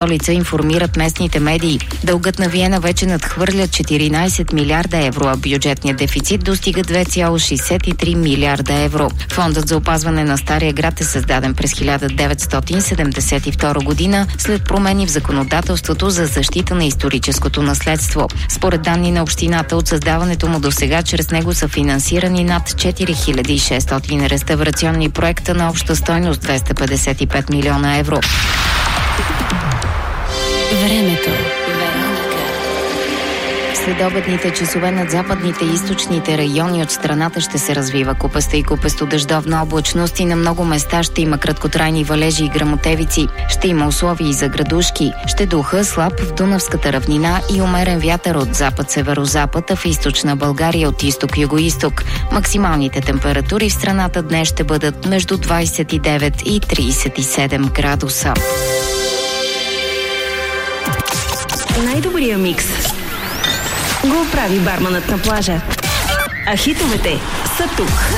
столица, информират местните медии. Дългът на Виена вече надхвърля 14 милиарда евро, а бюджетният дефицит достига 2,63 милиарда евро. Фондът за опазване на Стария град е създаден през 1972 година след промени в законодателството за защита на историческото наследство. Според данни на общината, от създаването му до сега чрез него са финансирани над 4600 реставрационни проекта на обща стойност 255 милиона евро. Времето. Следобедните часове над западните и източните райони от страната ще се развива купеста и купесто-дъждовна облачност и на много места ще има краткотрайни валежи и гръмотевици. Ще има условия и за градушки. Ще духа слаб в Дунавската равнина и умерен вятър от запад-северозапад, а в източна България от изток-югоизток. Максималните температури в страната днес ще бъдат между 29 и 37 градуса. Най-добрия микс го прави барманът на плажа. А хитовете са тук.